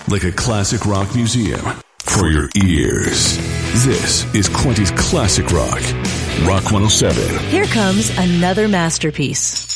like a classic rock museum for your ears. This is Quentin's Classic Rock. Rock 107. Here comes another masterpiece.